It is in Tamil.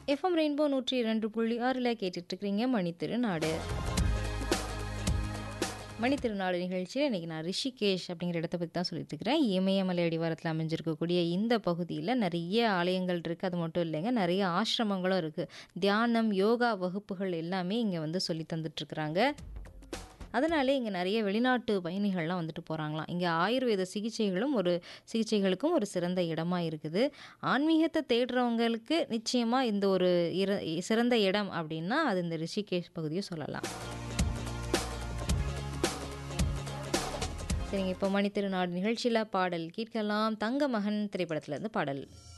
எஃப்எம் ரெயின்போ 102.6ல கேட்டுட்டு இருக்கிறீங்க மணித்திருநாடு. மணித்திருநாடு நிகழ்ச்சியில் இன்றைக்கி நான் ரிஷிகேஷ் அப்படிங்கிற இடத்த பற்றி தான் சொல்லிட்டு இருக்கிறேன். இமயமலை அடிவாரத்தில் அமைஞ்சிருக்கக்கூடிய இந்த பகுதியில் நிறைய ஆலயங்கள் இருக்குது. அது மட்டும் இல்லைங்க, நிறைய ஆசிரமங்களும் இருக்குது. தியானம், யோகா வகுப்புகள் எல்லாமே இங்கே வந்து சொல்லி தந்துட்டுருக்குறாங்க. அதனாலே இங்கே நிறைய வெளிநாட்டு பயணிகள்லாம் வந்துட்டு போகிறாங்களாம். இங்கே ஆயுர்வேத சிகிச்சைகளுக்கும் ஒரு சிறந்த இடமா இருக்குது. ஆன்மீகத்தை தேடுறவங்களுக்கு நிச்சயமாக இந்த ஒரு சிறந்த இடம் அப்படின்னா அது இந்த ரிஷிகேஷ் பகுதியை சொல்லலாம். சரிங்க, இப்போ மணித்திருநாடு நிகழ்ச்சியில் பாடல் கேட்கலாம். தங்க மகன் திரைப்படத்துலேருந்து பாடல்.